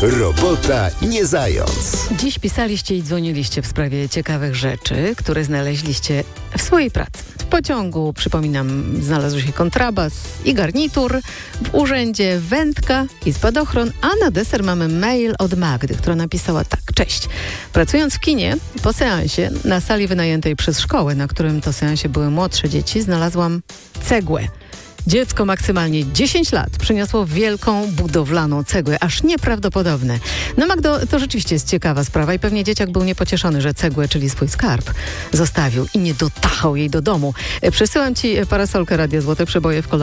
Robota nie zając. Dziś pisaliście i dzwoniliście w sprawie ciekawych rzeczy, które znaleźliście w swojej pracy. W pociągu, przypominam, znalazł się kontrabas i garnitur, w urzędzie wędka i spadochron, a na deser mamy mail od Magdy, która napisała tak. Cześć. Pracując w kinie, po seansie, na sali wynajętej przez szkołę, na którym to seansie były młodsze dzieci, znalazłam cegłę. Dziecko maksymalnie 10 lat przyniosło wielką budowlaną cegłę, aż nieprawdopodobne. No Magdo, to rzeczywiście jest ciekawa sprawa i pewnie dzieciak był niepocieszony, że cegłę, czyli swój skarb, zostawił i nie dotachał jej do domu. Przesyłam Ci parasolkę Radia Złote Przeboje w kolorze